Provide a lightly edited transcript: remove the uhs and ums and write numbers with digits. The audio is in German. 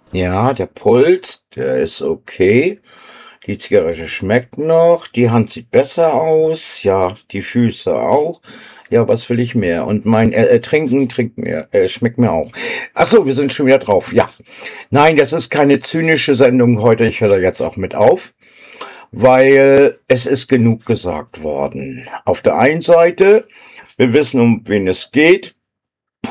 Ja, der Puls, der ist okay. Die Zigarette schmeckt noch. Die Hand sieht besser aus. Ja, die Füße auch. Ja, was will ich mehr? Und mein Trinken schmeckt mir auch. Ach so, wir sind schon wieder drauf. Ja. Nein, das ist keine zynische Sendung heute. Ich höre da jetzt auch mit auf, weil es ist genug gesagt worden. Auf der einen Seite, wir wissen, um wen es geht.